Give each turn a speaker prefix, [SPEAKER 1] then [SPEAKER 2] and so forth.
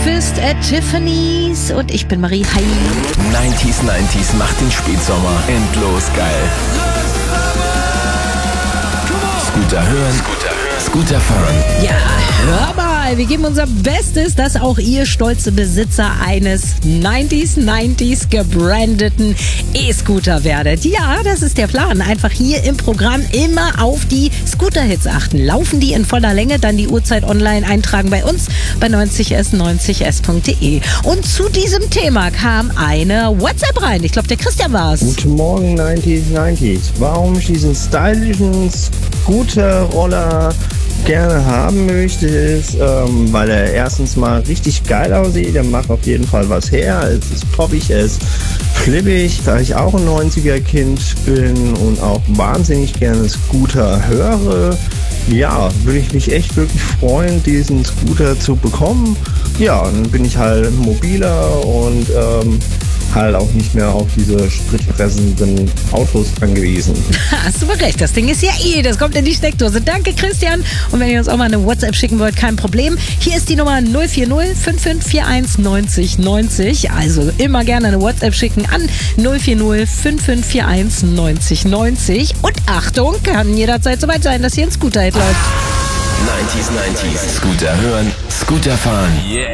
[SPEAKER 1] Breakfast at Tiffany's und ich bin Marie. Hi.
[SPEAKER 2] 90s macht den Spätsommer endlos geil. Scooter hören, Scooter fahren.
[SPEAKER 1] Ja, hör mal, wir geben unser Bestes, dass auch ihr stolze Besitzer eines 90s gebrandeten E-Scooter werdet. Ja, das ist der Plan. Einfach hier im Programm immer auf die Scooter-Hits achten. Laufen die in voller Länge, dann die Uhrzeit online eintragen bei uns bei 90s90s.de. Und zu diesem Thema kam eine WhatsApp rein. Ich glaube, der Christian war's.
[SPEAKER 3] Guten Morgen 90s. Warum ich diesen stylischen Scooter-Roller gerne haben möchte, ist, weil er erstens mal richtig geil aussieht. Der macht auf jeden Fall was her. Es ist poppig, es ist flippig. Da ich auch ein 90er-Kind bin und auch wahnsinnig gerne Scooter höre, ja, würde ich mich echt wirklich freuen, diesen Scooter zu bekommen. Ja, dann bin ich halt mobiler und halt auch nicht mehr auf diese spritfressenden Autos angewiesen.
[SPEAKER 1] Hast du recht, das Ding ist ja das kommt in die Steckdose. Danke, Christian. Und wenn ihr uns auch mal eine WhatsApp schicken wollt, kein Problem. Hier ist die Nummer 040 5541 9090. Also immer gerne eine WhatsApp schicken an 040 5541 9090. Und Achtung, kann jederzeit soweit sein, dass hier ein Scooter-Hit läuft.
[SPEAKER 2] 90s, Scooter hören, Scooter fahren. Yeah.